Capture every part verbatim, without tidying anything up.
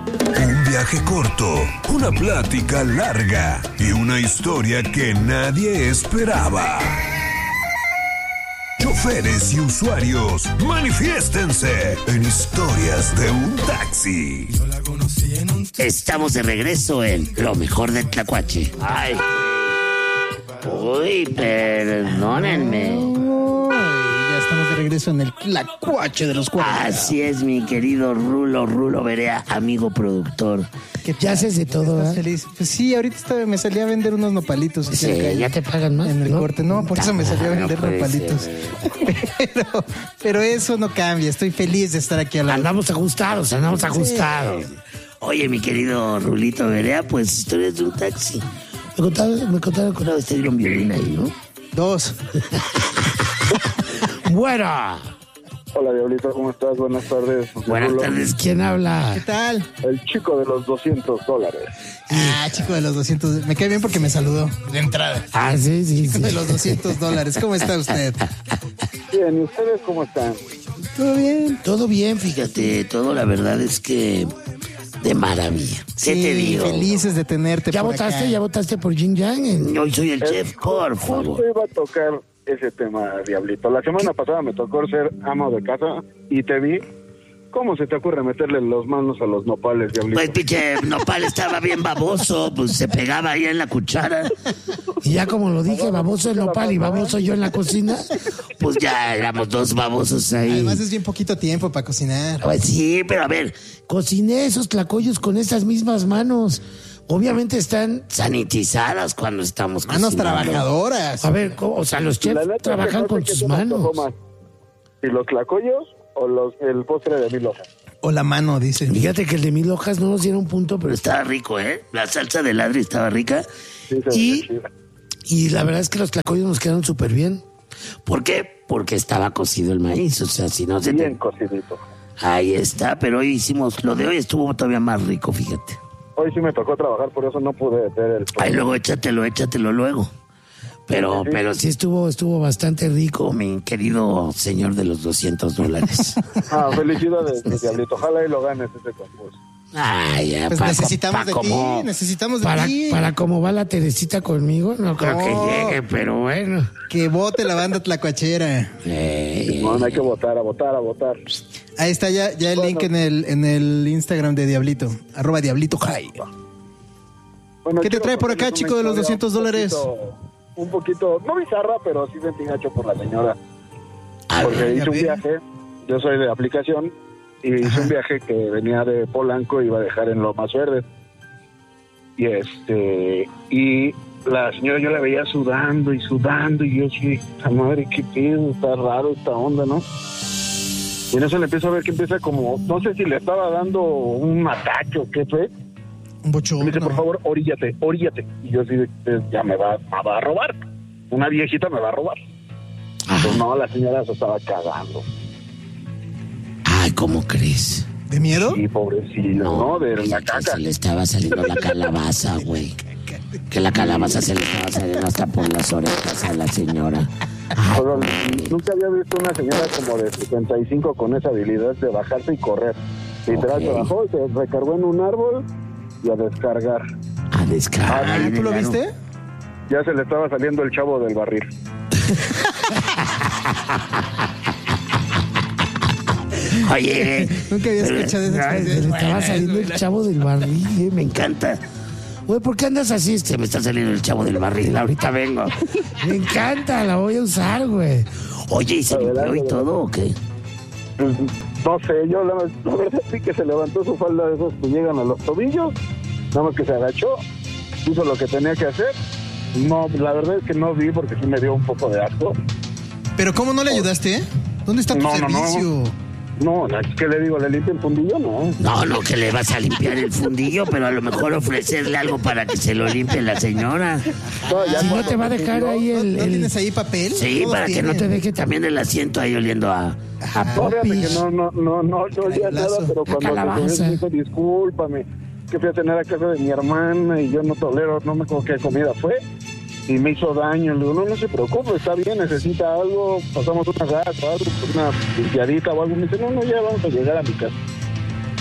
Un viaje corto, una plática larga y una historia que nadie esperaba. Choferes y usuarios, manifiéstense en Historias de un Taxi. Estamos de regreso en Lo Mejor del Tlacuache. Ay. Uy, perdónenme. Uy, ya estamos de regreso en el Tlacuache de los cuarenta. Así es, mi querido Rulo, Rulo Berea, amigo productor. ¿Qué ya haces de todo, ¿estás feliz? Pues sí, ahorita estaba, me salí a vender unos nopalitos. Sí, ya te pagan más. En el ¿no? corte, no, por eso me salí a vender no nopalitos. Pero, pero eso no cambia, estoy feliz de estar aquí al lado. Andamos ajustados, andamos ajustados. Sí. Oye, mi querido Rulito Berea, pues Historias de un Taxi. Me contaron, me contaron que una vez te dieron violín ahí, ¿no? Dos. Bueno. Hola, Diablito, ¿cómo estás? Buenas tardes. Buenas Rulo. tardes, ¿quién habla? ¿Qué tal? El chico de los doscientos dólares. Ah, chico de los doscientos. Me cae bien porque me saludó de entrada. Ah, sí, sí, Chico sí. de los doscientos dólares. ¿Cómo está usted? Bien, ¿y ustedes cómo están? ¿Todo bien? Todo bien, fíjate, todo la verdad es que de maravilla. ¿Qué Sí, te digo? felices de tenerte ¿Ya por votaste? acá. ¿Ya votaste por Jin Yang? Hoy soy el Eh, chef, por favor. Justo iba a tocar ese tema, Diablito. La semana pasada me tocó ser amo de casa y te vi. ¿Cómo se te ocurre meterle las manos a los nopales, Diablito? Pues pinche nopal estaba bien baboso, pues se pegaba ahí en la cuchara. Y ya como lo dije, baboso el nopal y baboso yo en la cocina, pues ya éramos dos babosos ahí. Además es bien poquito tiempo para cocinar. Pues sí, pero a ver, cociné esos tlacoyos con esas mismas manos. Obviamente están sanitizadas cuando estamos Manos cocinando. trabajadoras. A ver, ¿cómo? O sea, los La chefs neta trabajan que con no sé qué sus se me manos. antojó más. ¿Y los tlacoyos o los, el postre de mil hojas? O la mano, dice. Fíjate que el de mil hojas no nos dieron punto, pero estaba rico, ¿eh? La salsa de ladri estaba rica. Sí, se y, ve chida. y la verdad es que los tlacoyos nos quedaron súper bien. ¿Por qué? Porque estaba cocido el maíz, o sea, si no se Bien te... cocidito. Ahí está, pero hoy hicimos, lo de hoy estuvo todavía más rico, fíjate. Hoy sí me tocó trabajar, por eso no pude ver el... Ay, luego échatelo, échatelo luego. Pero, Sí. pero sí estuvo, estuvo bastante rico, mi querido señor de los doscientos dólares. Ah, felicidades, mi Diablito. Ojalá y lo ganes ese concurso. Ay, ya, Pues pa- necesitamos pa- de como- ti, necesitamos de para, ti. Para cómo va la Teresita conmigo, no creo No. que llegue, pero bueno. Que vote la banda tlacuachera. Eh, No, hay que votar, a votar, a votar. Ahí está ya, ya el Bueno. link en el, en el Instagram de Diablito. Arroba Diablito High. Bueno, ¿Qué te quiero trae por acá, contarles chico, de una los historia doscientos dólares? Un poquito, un poquito, no bizarra, pero sí sentí gacho por la señora. a Porque ver, ya hice un ve. viaje, yo soy de aplicación, y hice Ajá. un viaje que venía de Polanco, iba a dejar en Lomas Verdes. Y este, y la señora yo la veía sudando y sudando, y yo sí, esta madre, qué pedo, está raro esta onda, ¿no? Y en eso le empiezo a ver que empieza como, no sé si le estaba dando un ataque o qué fue. Un Me bochorno. dice, por favor, oríllate, oríllate. Y yo así, de, de, ya me va, me va a robar. Una viejita me va a robar. ajá. Pues no, la señora se estaba cagando. Ay, ¿cómo crees? ¿De miedo? Y pobrecillo, ¿no? De la que caca. se le estaba saliendo la calabaza, güey. Que la calabaza se le estaba saliendo hasta por las orejas a la señora. Ay, Pero güey. nunca había visto una señora como de setenta y cinco con esa habilidad de bajarse y correr. Literal, Ok. se bajó y se recargó en un árbol y a descargar. A descargar. Ah, ¿tú lo viste? Ya se le estaba saliendo el chavo del barril. Oye, Nunca había escuchado esa Ay, expresión. se le estaba Buena, saliendo el buena. chavo del barril, eh, me encanta. Güey, ¿por qué andas así? Se me está saliendo el chavo del barril, ahorita vengo. Me encanta, la voy a usar, güey. Oye, ¿y se limpió y todo o qué? Pues, no sé, yo la, la verdad sí que se levantó su falda de esos que llegan a los tobillos, nada más que se agachó, hizo lo que tenía que hacer. No, la verdad es que no vi porque sí me dio un poco de asco. ¿Pero cómo no le ayudaste? ¿Dónde está tu No, no, no. servicio? No, es que le digo, ¿le limpio el fundillo? No. No, no, que le vas a limpiar el fundillo, pero a lo mejor ofrecerle algo para que se lo limpie la señora. No, ya Si no cuando te va a dejar fundió- ahí ¿No, el... no el- tienes ahí papel? Sí, Todos para que no te tienen. deje también el asiento ahí oliendo a, a No, fíjate popis. que no, no, no, no, no olía Calabazo. nada, pero cuando Calabaza. se subió me dijo, discúlpame, que fui a tener a casa de mi hermana y yo no tolero, no me acuerdo qué comida fue, y me hizo daño. Le digo, no, no se preocupe, está bien, necesita algo, pasamos una gata, algo, una limpiadita o algo. Me dice, no, no, ya vamos a llegar a mi casa.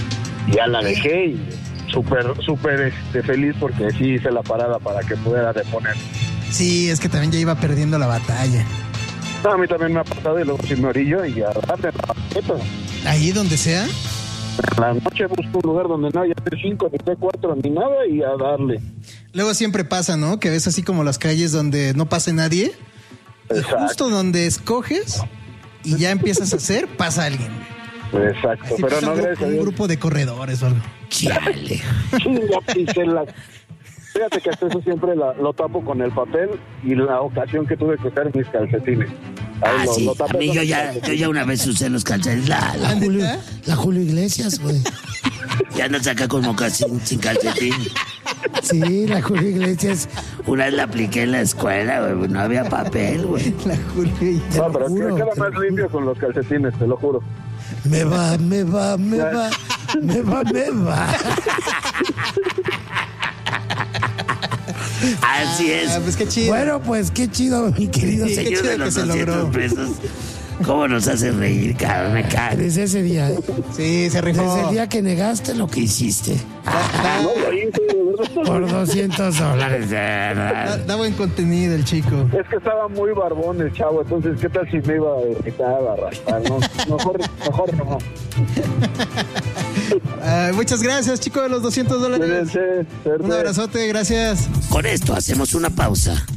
Y ya la dejé y súper, súper este, feliz porque sí hice la parada para que pudiera reponer. Sí, es que también ya iba perdiendo la batalla. No, a mí también me ha pasado y luego si me orillo y a darle la banqueta. Ahí donde sea. En la noche busco un lugar donde no haya T cinco, ni T cuatro, ni nada y a darle. Luego siempre pasa, ¿no? Que ves así como las calles donde no pase nadie. Y justo donde escoges y ya empiezas a hacer, pasa alguien. Exacto, Así pero pasa no un, gracias a un Dios. grupo de corredores o algo. Chale. Sí, ya pisé la... Fíjate que hasta eso siempre la- lo tapo con el papel y la ocasión que tuve que usar mis calcetines. Ahí Ah, lo- sí. lo A tapo mí con yo mis ya, calcetines. yo ya una vez usé los calcetines. La, la, ¿Ah, Julio, neta? la Julio Iglesias, güey. Ya andas acá con mocasín sin calcetín. Sí, la Julio Iglesias. Una vez la apliqué en la escuela, güey. No había papel, güey. La Julio. Te No, lo pero juro, que queda te lo más limpio con los calcetines, te lo juro. Me va, me va, me Ya. va, me va, me va. Así es. Ah, pues qué chido. Bueno, pues qué chido, mi querido Sí, qué señor chido de los que se doscientos logró. pesos. ¿Cómo nos hace reír, cabrón? Me cae. Desde ese día, ¿eh? Sí, se rifó. Desde el día que negaste lo que hiciste. No lo hice, de verdad. Por doscientos dólares, de Da, verdad. da buen contenido el chico. Es que estaba muy barbón el chavo, entonces, ¿qué tal si me iba a quitar a raspar? No, mejor, mejor no. Ah, muchas gracias, chico de los doscientos dólares. Cuídense, Un suerte. abrazote, gracias. Con esto hacemos una pausa.